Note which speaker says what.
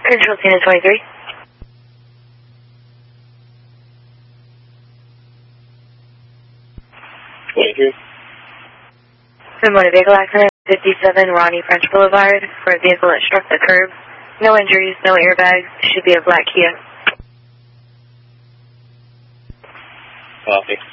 Speaker 1: Control Tina 23. The motor vehicle accident, 57 Ronnie French Boulevard, for a vehicle that struck the curb. No injuries, no airbags. Should be a black Kia.
Speaker 2: Copy.